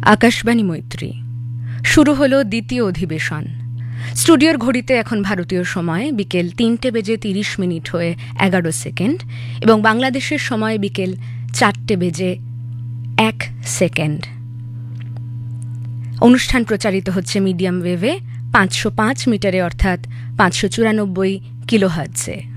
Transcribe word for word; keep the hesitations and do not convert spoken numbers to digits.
আকাশবাণী মৈত্রী। শুরু হলো দ্বিতীয় অধিবেশন। স্টুডিওর ঘড়িতে এখন ভারতীয় সময় বিকেল তিনটে বেজে তিরিশ মিনিট হয়ে এগারো সেকেন্ড এবং বাংলাদেশের সময় বিকেল চারটে বেজে এক সেকেন্ড। অনুষ্ঠান প্রচারিত হচ্ছে মিডিয়াম ওয়েভে পাঁচশো পাঁচ মিটারে অর্থাৎ পাঁচশো চুরানব্বই কিলোহার্টজে।